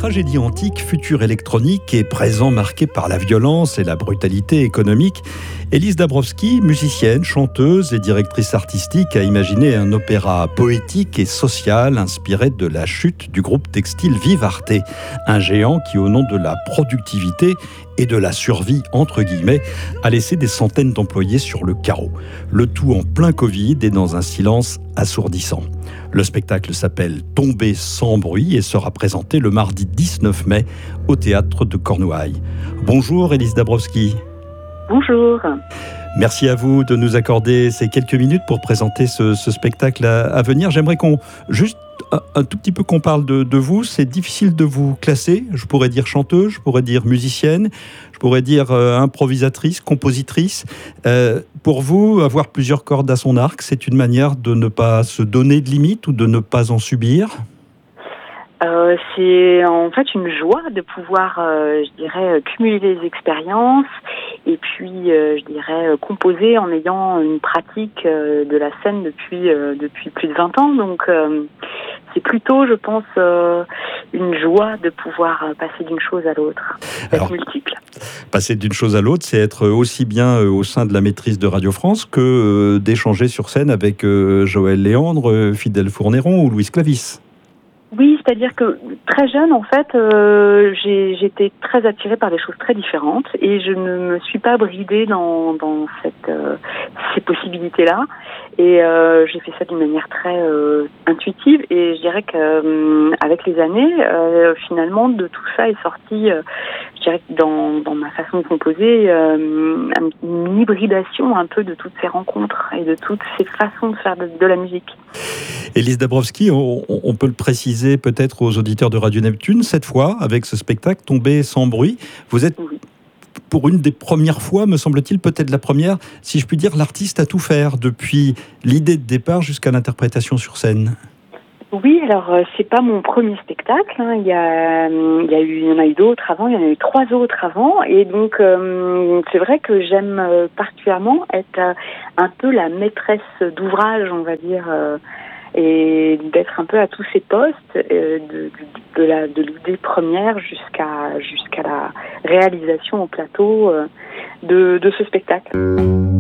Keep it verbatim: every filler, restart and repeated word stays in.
tragédie antique, futur électronique et présent marqué par la violence et la brutalité économique, Élise Dabrowski, musicienne, chanteuse et directrice artistique, a imaginé un opéra poétique et social inspiré de la chute du groupe textile Vivarte, un géant qui, au nom de la productivité et de la survie, entre guillemets, a laissé des centaines d'employés sur le carreau. Le tout en plein Covid et dans un silence assourdissant. Le spectacle s'appelle « Tomber sans bruit » et sera présenté le mardi dix-neuf mai au théâtre de Cornouailles. Bonjour Élise Dabrowski. Bonjour. Merci à vous de nous accorder ces quelques minutes pour présenter ce, ce spectacle à, à venir. J'aimerais qu'on juste un, un tout petit peu qu'on parle de, de vous. C'est difficile de vous classer. Je pourrais dire chanteuse, je pourrais dire musicienne, je pourrais dire euh, improvisatrice, compositrice. Euh, pour vous, avoir plusieurs cordes à son arc, c'est une manière de ne pas se donner de limites ou de ne pas en subir ? Euh, c'est en fait une joie de pouvoir, euh, je dirais, cumuler les expériences et puis, euh, je dirais, composer en ayant une pratique euh, de la scène depuis euh, depuis plus de vingt ans. Donc, euh, c'est plutôt, je pense, euh, une joie de pouvoir passer d'une chose à l'autre, d'être multiple. Passer d'une chose à l'autre, c'est être aussi bien euh, au sein de la maîtrise de Radio France que euh, d'échanger sur scène avec euh, Joël Léandre, euh, Fidèle Fourneron ou Louise Clavis. Oui, c'est-à-dire que très jeune, en fait, euh, j'ai, j'étais très attirée par des choses très différentes et je ne me suis pas bridée dans, dans cette, euh, ces possibilités-là. Et euh, j'ai fait ça d'une manière très euh, intuitive et je dirais qu'avec euh, les années, euh, finalement, de tout ça est sorti, euh, je dirais que dans, dans ma façon de composer, euh, une hybridation un peu de toutes ces rencontres et de toutes ces façons de faire de, de la musique. Élise Dabrowski, on, on peut le préciser peut-être aux auditeurs de Radio Neptune, cette fois, avec ce spectacle, Tomber sans bruit, vous êtes, oui, pour une des premières fois, me semble-t-il, peut-être la première, si je puis dire, l'artiste à tout faire, depuis l'idée de départ jusqu'à l'interprétation sur scène. Oui, alors euh, c'est pas mon premier spectacle. Hein. Il y a, il y a eu, il y en a eu d'autres avant. Il y en a eu trois autres avant, et donc euh, c'est vrai que j'aime euh, particulièrement être euh, un peu la maîtresse d'ouvrage, on va dire, euh, et d'être un peu à tous ces postes, euh, de, de, de la de l'idée première jusqu'à jusqu'à la réalisation au plateau euh, de de ce spectacle.